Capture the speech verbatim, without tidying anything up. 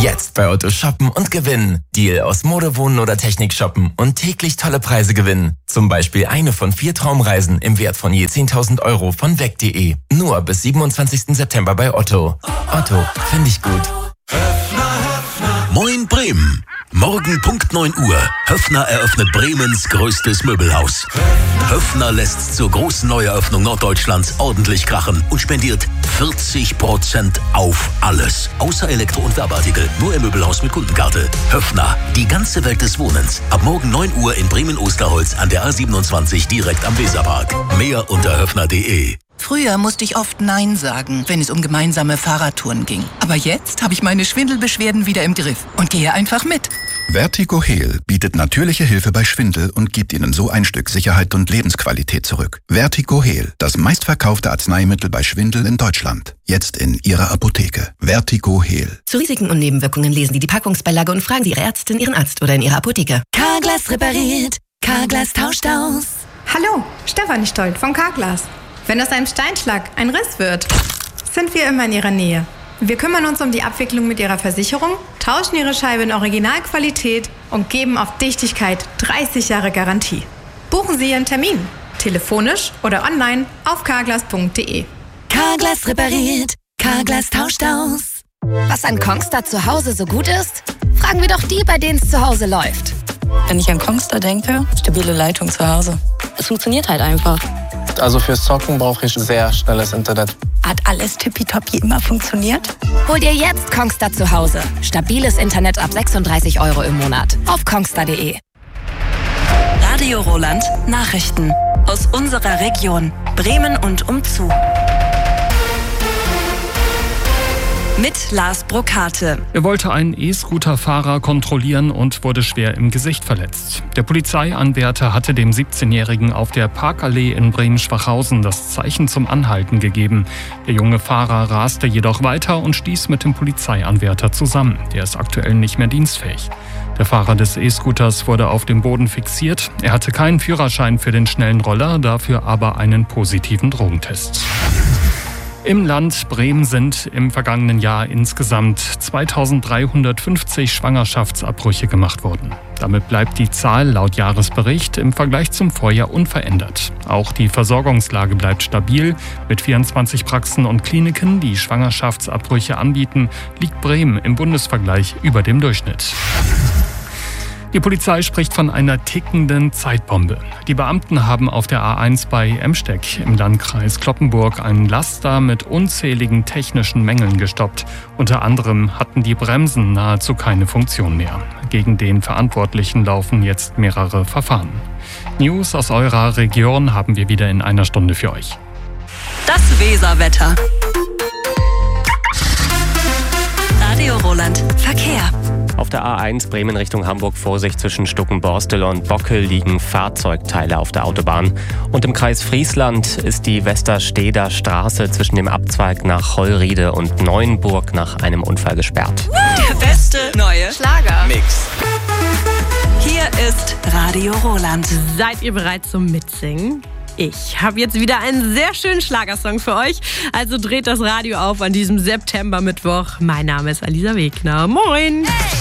Jetzt bei Otto shoppen und gewinnen. Deal aus Mode, Wohnen oder Technik shoppen und täglich tolle Preise gewinnen. Zum Beispiel eine von vier Traumreisen im Wert von je zehntausend Euro von weg punkt de. Nur bis siebenundzwanzigsten September bei Otto. Otto, finde ich gut. Moin Bremen. Morgen Punkt neun Uhr. Höffner eröffnet Bremens größtes Möbelhaus. Höffner lässt zur großen Neueröffnung Norddeutschlands ordentlich krachen und spendiert vierzig Prozent auf alles. Außer Elektro- und Werbeartikel. Nur im Möbelhaus mit Kundenkarte. Höffner, die ganze Welt des Wohnens. Ab morgen neun Uhr in Bremen-Osterholz an der A siebenundzwanzig direkt am Weserpark. Mehr unter höffner punkt de. Früher musste ich oft Nein sagen, wenn es um gemeinsame Fahrradtouren ging. Aber jetzt habe ich meine Schwindelbeschwerden wieder im Griff und gehe einfach mit. Vertigo Heal bietet natürliche Hilfe bei Schwindel und gibt Ihnen so ein Stück Sicherheit und Lebensqualität zurück. Vertigo Heal, das meistverkaufte Arzneimittel bei Schwindel in Deutschland. Jetzt in Ihrer Apotheke. Vertigo Heal. Zu Risiken und Nebenwirkungen lesen Sie die Packungsbeilage und fragen Sie Ihre Ärztin, Ihren Arzt oder in Ihrer Apotheke. Carglass repariert. Carglass tauscht aus. Hallo, Stefanie Stolt von Carglass. Wenn aus einem Steinschlag ein Riss wird, sind wir immer in Ihrer Nähe. Wir kümmern uns um die Abwicklung mit Ihrer Versicherung, tauschen Ihre Scheibe in Originalqualität und geben auf Dichtigkeit dreißig Jahre Garantie. Buchen Sie Ihren Termin, telefonisch oder online auf carglass punkt de. Carglass repariert. Carglass tauscht aus. Was an Kongstar zu Hause so gut ist? Fragen wir doch die, bei denen es zu Hause läuft. Wenn ich an Kongstar denke, stabile Leitung zu Hause. Es funktioniert halt einfach. Also fürs Zocken brauche ich sehr schnelles Internet. Hat alles tippitoppi immer funktioniert? Hol dir jetzt Kongstar zu Hause. Stabiles Internet ab sechsunddreißig Euro im Monat. Auf kongstar punkt de. Radio Roland Nachrichten. Aus unserer Region. Bremen und umzu. Mit Lars Brokate. Er wollte einen E-Scooter-Fahrer kontrollieren und wurde schwer im Gesicht verletzt. Der Polizeianwärter hatte dem siebzehnjährigen auf der Parkallee in Bremen-Schwachhausen das Zeichen zum Anhalten gegeben. Der junge Fahrer raste jedoch weiter und stieß mit dem Polizeianwärter zusammen. Der ist aktuell nicht mehr dienstfähig. Der Fahrer des E-Scooters wurde auf dem Boden fixiert. Er hatte keinen Führerschein für den schnellen Roller, dafür aber einen positiven Drogentest. Im Land Bremen sind im vergangenen Jahr insgesamt zweitausenddreihundertfünfzig Schwangerschaftsabbrüche gemacht worden. Damit bleibt die Zahl laut Jahresbericht im Vergleich zum Vorjahr unverändert. Auch die Versorgungslage bleibt stabil. Mit vierundzwanzig Praxen und Kliniken, die Schwangerschaftsabbrüche anbieten, liegt Bremen im Bundesvergleich über dem Durchschnitt. Die Polizei spricht von einer tickenden Zeitbombe. Die Beamten haben auf der A eins bei Emsteck im Landkreis Cloppenburg einen Laster mit unzähligen technischen Mängeln gestoppt. Unter anderem hatten die Bremsen nahezu keine Funktion mehr. Gegen den Verantwortlichen laufen jetzt mehrere Verfahren. News aus eurer Region haben wir wieder in einer Stunde für euch. Das Weserwetter. Radio Roland Verkehr. Auf der A eins Bremen Richtung Hamburg Vorsicht zwischen Stuckenborstel und Bockel liegen Fahrzeugteile auf der Autobahn. Und im Kreis Friesland ist die Westersteder Straße zwischen dem Abzweig nach Hollriede und Neuenburg nach einem Unfall gesperrt. Der beste neue Schlager-Mix. Hier ist Radio Roland. Seid ihr bereit zum Mitsingen? Ich habe jetzt wieder einen sehr schönen Schlagersong für euch. Also dreht das Radio auf an diesem September-Mittwoch. Mein Name ist Alisa Wegner. Moin! Hey!